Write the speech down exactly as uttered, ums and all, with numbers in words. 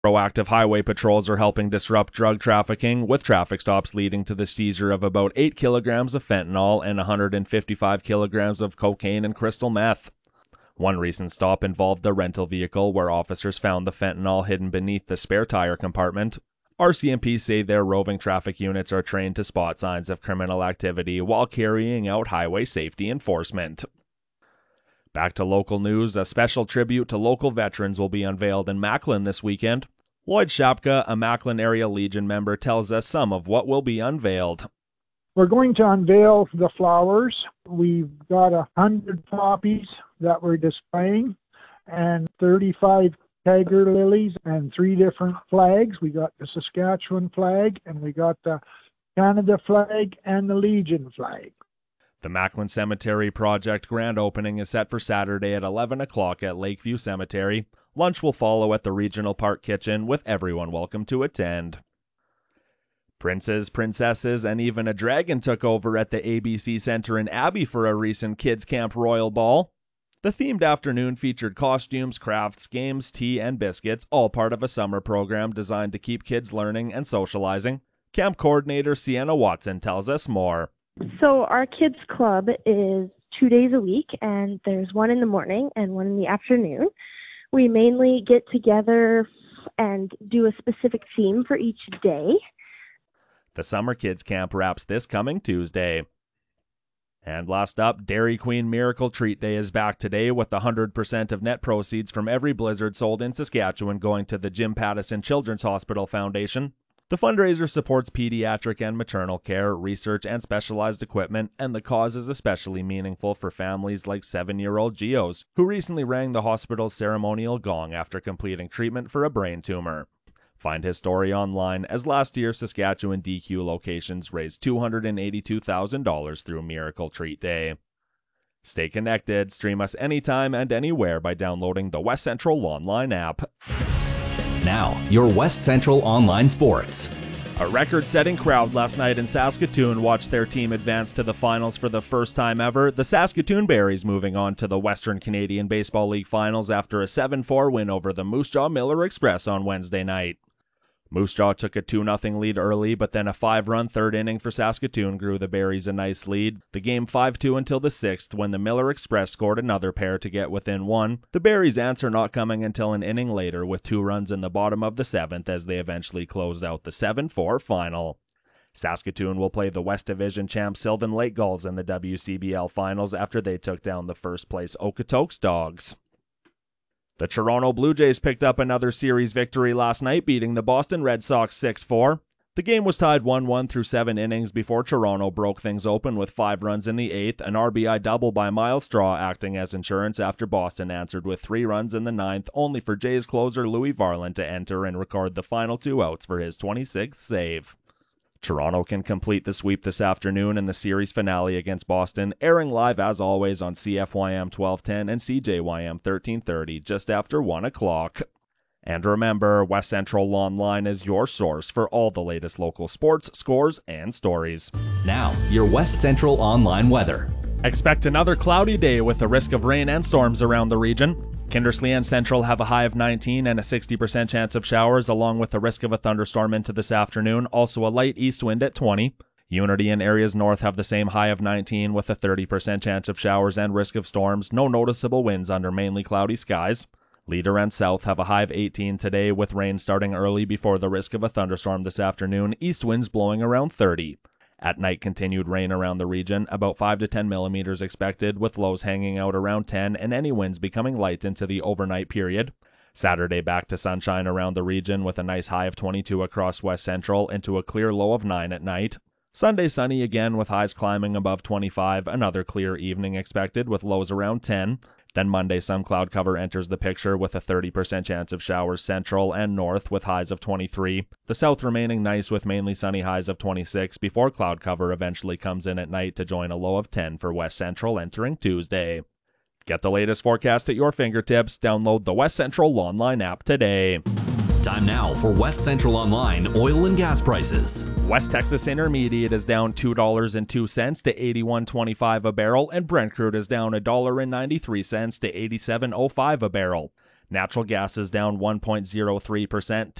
Proactive highway patrols are helping disrupt drug trafficking, with traffic stops leading to the seizure of about eight kilograms of fentanyl and one hundred fifty-five kilograms of cocaine and crystal meth. One recent stop involved a rental vehicle where officers found the fentanyl hidden beneath the spare tire compartment. R C M P say their roving traffic units are trained to spot signs of criminal activity while carrying out highway safety enforcement. Back to local news, a special tribute to local veterans will be unveiled in Macklin this weekend. Lloyd Shapka, a Macklin Area Legion member, tells us some of what will be unveiled. We're going to unveil the flowers. We've got a hundred poppies that we're displaying and thirty-five tiger lilies and three different flags. We got the Saskatchewan flag and we got the Canada flag and the Legion flag. The Macklin Cemetery Project grand opening is set for Saturday at eleven o'clock at Lakeview Cemetery. Lunch will follow at the Regional Park Kitchen, with everyone welcome to attend. Princes, princesses, and even a dragon took over at the A B C Centre in Abbey for a recent Kids Camp Royal Ball. The themed afternoon featured costumes, crafts, games, tea, and biscuits, all part of a summer program designed to keep kids learning and socializing. Camp coordinator Sienna Watson tells us more. So our kids club is two days a week, and there's one in the morning and one in the afternoon. We mainly get together and do a specific theme for each day. The Summer Kids Camp wraps this coming Tuesday. And last up, Dairy Queen Miracle Treat Day is back today, with one hundred percent of net proceeds from every Blizzard sold in Saskatchewan going to the Jim Pattison Children's Hospital Foundation. The fundraiser supports pediatric and maternal care, research, and specialized equipment, and the cause is especially meaningful for families like seven-year-old Geos, who recently rang the hospital's ceremonial gong after completing treatment for a brain tumor. Find his story online, as last year Saskatchewan D Q locations raised two hundred eighty-two thousand dollars through Miracle Treat Day. Stay connected, stream us anytime and anywhere by downloading the West Central Online app. Now, your West Central Online Sports. A record-setting crowd last night in Saskatoon watched their team advance to the finals for the first time ever. The Saskatoon Berries moving on to the Western Canadian Baseball League Finals after a seven four win over the Moose Jaw Miller Express on Wednesday night. Moose Jaw took a two nothing lead early, but then a five-run third inning for Saskatoon grew the Berries a nice lead. The game five two until the sixth, when the Miller Express scored another pair to get within one. The Berries' answer not coming until an inning later, with two runs in the bottom of the seventh as they eventually closed out the seven four final. Saskatoon will play the West Division champ Sylvan Lake Gulls in the W C B L Finals after they took down the first-place Okotoks Dogs. The Toronto Blue Jays picked up another series victory last night, beating the Boston Red Sox six four. The game was tied one one through seven innings before Toronto broke things open with five runs in the eighth, an R B I double by Miles Straw acting as insurance after Boston answered with three runs in the ninth, only for Jays closer Louis Varland to enter and record the final two outs for his twenty-sixth save. Toronto can complete the sweep this afternoon in the series finale against Boston, airing live as always on C F Y M twelve ten and C J Y M thirteen thirty just after one o'clock. And remember, West Central Online is your source for all the latest local sports, scores, and stories. Now, your West Central Online weather. Expect another cloudy day with a risk of rain and storms around the region. Kindersley and Central have a high of nineteen and a sixty percent chance of showers, along with the risk of a thunderstorm into this afternoon, also a light east wind at twenty. Unity and areas north have the same high of nineteen with a thirty percent chance of showers and risk of storms, no noticeable winds under mainly cloudy skies. Leader and South have a high of eighteen today, with rain starting early before the risk of a thunderstorm this afternoon, east winds blowing around thirty. At night, continued rain around the region, about five to ten millimeters expected, with lows hanging out around ten and any winds becoming light into the overnight period. Saturday back to sunshine around the region with a nice high of twenty-two across West Central into a clear low of nine at night. Sunday sunny again with highs climbing above twenty-five, another clear evening expected with lows around ten. Then Monday some cloud cover enters the picture with a thirty percent chance of showers central and north with highs of twenty-three. The south remaining nice with mainly sunny highs of twenty-six before cloud cover eventually comes in at night to join a low of ten for West Central entering Tuesday. Get the latest forecast at your fingertips. Download the West Central Online app today. Time now for West Central Online oil and gas prices. West Texas Intermediate is down two dollars and two cents to eighty-one twenty-five a barrel, and Brent crude is down one dollar and ninety-three cents to eighty-seven oh five a barrel. Natural gas is down one point zero three percent